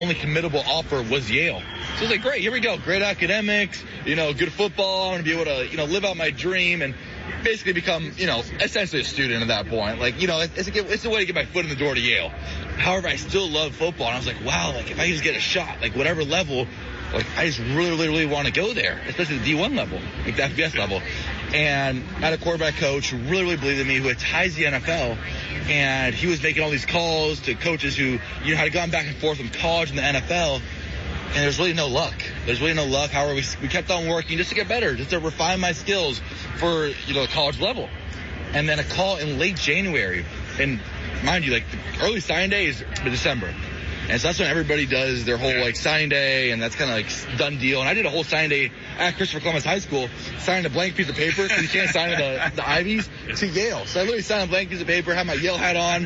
only committable offer was Yale. So I was like, great, here we go. Great academics, good football. I want to be able to, live out my dream and basically become, essentially a student at that point. Like, it's a way to get my foot in the door to Yale. However, I still love football. And I was like, wow, like if I just get a shot, like whatever level, like I just really want to go there, especially the D1 level, like the FBS level. And I had a quarterback coach who really believed in me, who had ties to the NFL. And he was making all these calls to coaches who, had gone back and forth from college and the NFL. And there's really no luck. However, we kept on working just to get better, just to refine my skills for, the college level. And then a call in late January. And mind you, like the early signing day is December. And so that's when everybody does their whole signing day, and that's kind of like done deal. And I did a whole signing day at Christopher Columbus High School, signed a blank piece of paper because you can't sign the Ivies to Yale. So I literally signed a blank piece of paper, had my Yale hat on.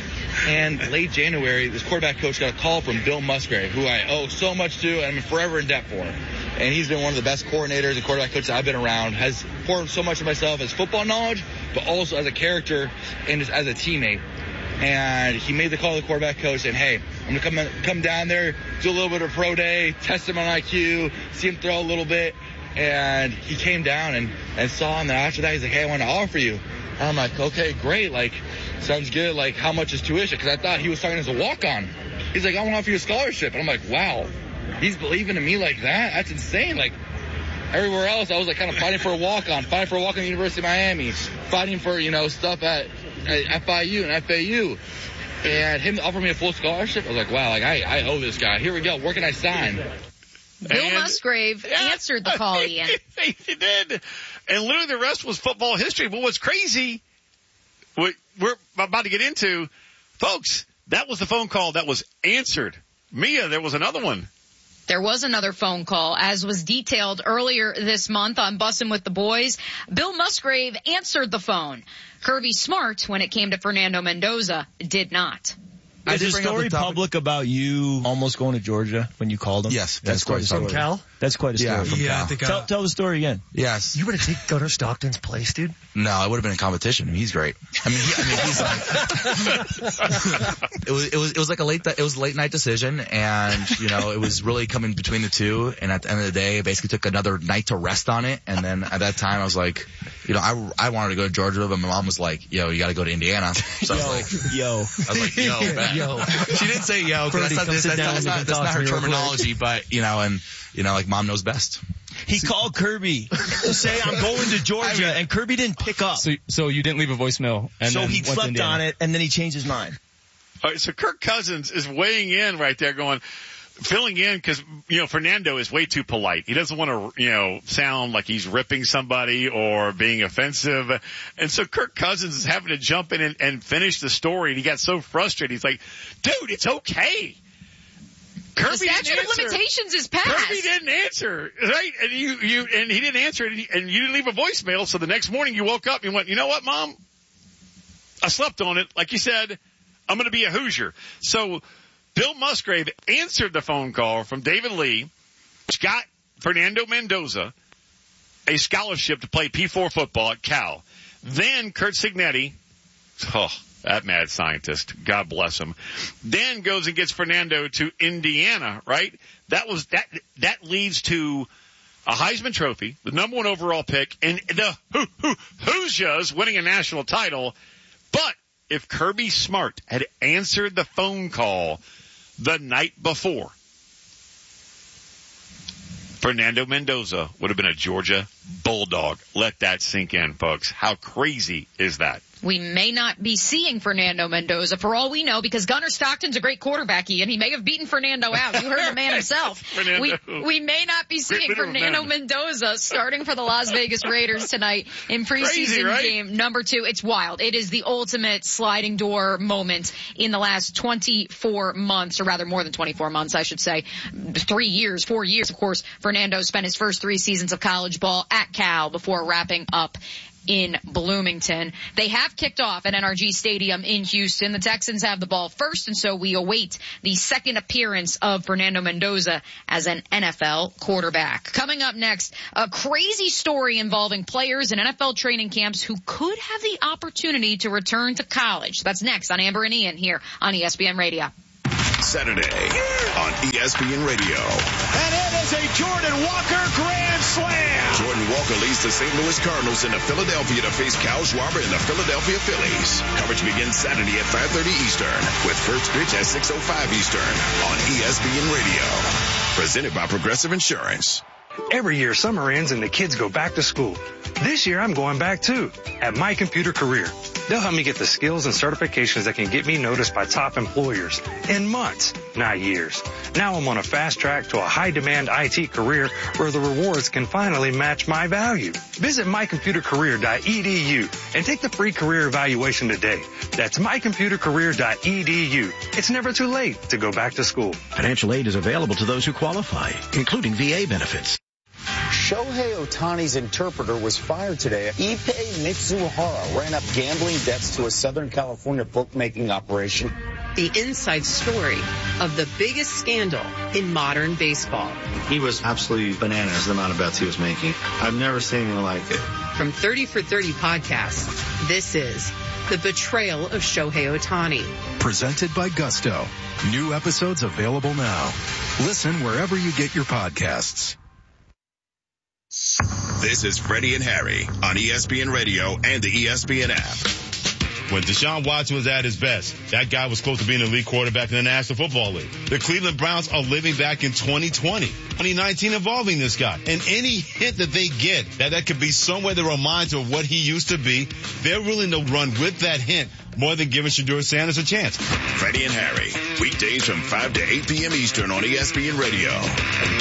And late January, this quarterback coach got a call from Bill Musgrave, who I owe so much to and I'm forever in debt for. And he's been one of the best coordinators and quarterback coaches I've been around, has poured so much of myself as football knowledge, but also as a character and just as a teammate. And he made the call to the quarterback coach saying, hey, I'm going to come down there, do a little bit of pro day, test him on IQ, see him throw a little bit. And he came down and saw him. And after that, he's like, hey, I want to offer you. And I'm like, okay, great. Like, sounds good. Like, how much is tuition? Because I thought he was signing as a walk-on. He's like, I want to offer you a scholarship. And I'm like, wow, he's believing in me like that? That's insane. Like, everywhere else, I was like kind of fighting for a walk-on at the University of Miami, fighting for, stuff at FIU and FAU. And him to offer me a full scholarship, I was like, wow, like I owe this guy. Here we go. Where can I sign? Bill Musgrave answered the call, Ian. He did. And literally the rest was football history. But what's crazy, what we're about to get into, folks, that was the phone call that was answered. Mia, there was another one. There was another phone call, as was detailed earlier this month on Bussin' with the Boys. Bill Musgrave answered the phone. Kirby Smart, when it came to Fernando Mendoza, did not. Is the story public about you almost going to Georgia when you called him? Yes. That's quite a story. From Cal? That's quite a story. Yeah, from Cal. I think Tell the story again. Yes. You would have taken Gunnar Stockton's place, dude? No, I would have been in competition. He's great. He's like, it was like it was a late night decision, and, it was really coming between the two. And at the end of the day, I basically took another night to rest on it. And then at that time, I was like, I wanted to go to Georgia, but my mom was like, yo, you got to go to Indiana. So I was like, yo, man. Yo. She didn't say yo, because that's not her terminology, but, like mom knows best. He called Kirby to say, I'm going to Georgia, and Kirby didn't pick up. So you didn't leave a voicemail. And so then he slept on it, and then he changed his mind. All right, so Kirk Cousins is weighing in right there filling in because, Fernando is way too polite. He doesn't want to, sound like he's ripping somebody or being offensive. And so Kirk Cousins is having to jump in and finish the story. And he got so frustrated. He's like, dude, it's okay. Kirby the statute of limitations is passed. Kirby didn't answer, right? And and he didn't answer, and you didn't leave a voicemail. So the next morning you woke up and you went, you know what, Mom? I slept on it. Like you said, I'm going to be a Hoosier. So Bill Musgrave answered the phone call from David Lee, which got Fernando Mendoza a scholarship to play P4 football at Cal. Then Curt Cignetti, that mad scientist, God bless him, then goes and gets Fernando to Indiana, right? That leads to a Heisman Trophy, the number 1 overall pick, and the Hoosiers winning a national title. But if Kirby Smart had answered the phone call the night before, Fernando Mendoza would have been a Georgia Bulldog. Let that sink in, folks. How crazy is that? We may not be seeing Fernando Mendoza for all we know because Gunnar Stockton's a great quarterback, Ian. He may have beaten Fernando out. You heard the man himself. We may not be seeing Fernando Mendoza starting for the Las Vegas Raiders tonight in preseason game number 2. It's wild. It is the ultimate sliding door moment in the last 24 months, or rather more than 24 months, I should say. 4 years, of course. Fernando spent his first 3 seasons of college ball at Cal before wrapping up in Bloomington. They have kicked off at NRG Stadium in Houston. The Texans have the ball first, and so we await the second appearance of Fernando Mendoza as an NFL quarterback. Coming up next, a crazy story involving players in NFL training camps who could have the opportunity to return to college. That's next on Amber and Ian here on ESPN Radio. Saturday on ESPN Radio. And it is a Jordan Walker grand slam. Jordan Walker leads the St. Louis Cardinals into Philadelphia to face Kyle Schwarber and the Philadelphia Phillies. Coverage begins Saturday at 5:30 Eastern with first pitch at 6:05 Eastern on ESPN Radio. Presented by Progressive Insurance. Every year, summer ends and the kids go back to school. This year, I'm going back too, at My Computer Career. They'll help me get the skills and certifications that can get me noticed by top employers in months, not years. Now I'm on a fast track to a high-demand IT career where the rewards can finally match my value. Visit mycomputercareer.edu and take the free career evaluation today. That's mycomputercareer.edu. It's never too late to go back to school. Financial aid is available to those who qualify, including VA benefits. Shohei Ohtani's interpreter was fired today. Ippei Mitsuhara ran up gambling debts to a Southern California bookmaking operation. The inside story of the biggest scandal in modern baseball. He was absolutely bananas, the amount of bets he was making. I've never seen anything like it. From 30 for 30 podcasts, this is The Betrayal of Shohei Ohtani. Presented by Gusto. New episodes available now. Listen wherever you get your podcasts. This is Freddie and Harry on ESPN Radio and the ESPN app. When Deshaun Watson was at his best, that guy was close to being an elite quarterback in the National Football League. The Cleveland Browns are living back in 2020, 2019 involving this guy. And any hint that they get that could be somewhere that reminds them of what he used to be, they're willing to run with that hint more than giving Shedeur Sanders a chance. Freddie and Harry, weekdays from 5 to 8 p.m. Eastern on ESPN Radio.